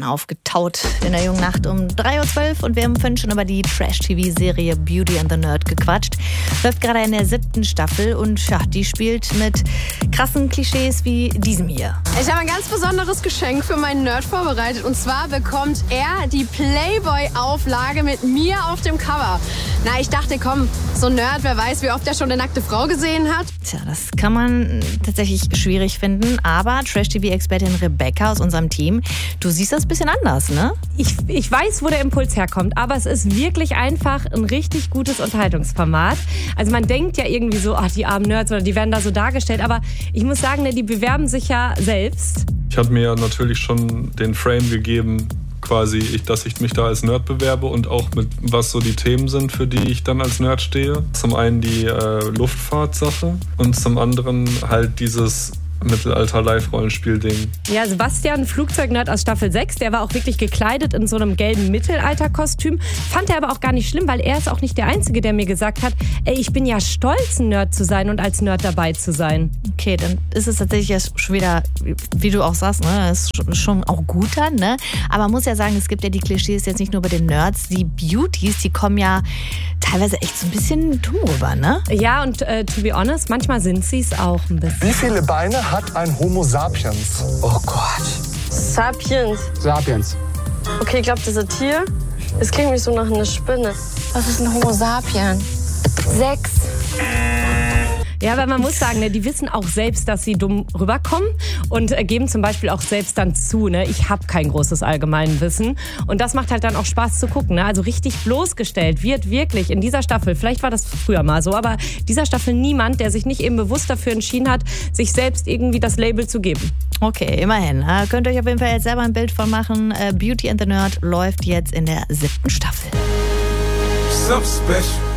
aufgetaut in der jungen Nacht um 3.12 Uhr und wir haben vorhin schon über die Trash-TV-Serie Beauty and the Nerd gequatscht. Läuft gerade in der 7. Staffel und ja, die spielt mit krassen Klischees wie diesem hier. Ich habe ein ganz besonderes Geschenk für meinen Nerd vorbereitet und zwar bekommt er die Playboy-Auflage mit mir auf dem Cover. Na, ich dachte, komm, so ein Nerd, wer weiß, wie oft er schon eine nackte Frau gesehen hat. Tja, das kann man tatsächlich schwierig finden, aber Trash-TV-Expertin Rebecca aus unserem Team, du siehst das ein bisschen anders, ne? Ich weiß, wo der Impuls herkommt, aber es ist wirklich einfach ein richtig gutes Unterhaltungsformat. Also man denkt ja irgendwie so, ach, die armen Nerds, oder die werden da so dargestellt, aber ich muss sagen, die bewerben sich ja selbst. Ich habe mir ja natürlich schon den Frame gegeben, quasi, dass ich mich da als Nerd bewerbe und auch mit was so die Themen sind, für die ich dann als Nerd stehe. Zum einen die Luftfahrtsache und zum anderen halt dieses Mittelalter-Live-Rollenspiel-Ding. Ja, Sebastian, Flugzeugnerd aus Staffel 6, der war auch wirklich gekleidet in so einem gelben Mittelalter-Kostüm. Fand er aber auch gar nicht schlimm, weil er ist auch nicht der Einzige, der mir gesagt hat, ey, ich bin ja stolz, ein Nerd zu sein und als Nerd dabei zu sein. Okay, dann ist es tatsächlich jetzt schon wieder, wie du auch sagst, ne, ist schon auch gut dann, ne? Aber man muss ja sagen, es gibt ja die Klischees jetzt nicht nur bei den Nerds, die Beauties, die kommen ja teilweise echt so ein bisschen dumm rüber, ne? Ja, und to be honest, manchmal sind sie es auch ein bisschen. Wie viele Beine hat ein Homo sapiens? Oh Gott. Sapiens. Sapiens. Okay, ich glaube, das ist ein Tier. Das klingt mich so nach einer Spinne. Was ist ein Homo sapien? 6. Ja, aber man muss sagen, die wissen auch selbst, dass sie dumm rüberkommen und geben zum Beispiel auch selbst dann zu, ich habe kein großes Allgemeinwissen. Und das macht halt dann auch Spaß zu gucken. Also richtig bloßgestellt wird wirklich in dieser Staffel, vielleicht war das früher mal so, aber dieser Staffel niemand, der sich nicht eben bewusst dafür entschieden hat, sich selbst irgendwie das Label zu geben. Okay, immerhin. Könnt ihr euch auf jeden Fall jetzt selber ein Bild von machen. Beauty and the Nerd läuft jetzt in der 7. Staffel. So special.